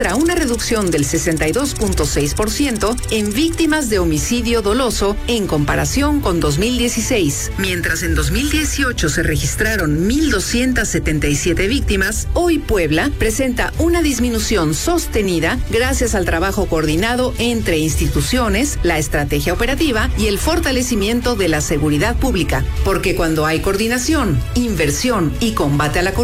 una reducción del 62.6% en víctimas de homicidio doloso en comparación con 2016. Mientras en 2018 se registraron 1,277 víctimas, hoy Puebla presenta una disminución sostenida gracias al trabajo coordinado entre instituciones, la estrategia operativa y el fortalecimiento de la seguridad pública. Porque cuando hay coordinación, inversión y combate a la corrupción,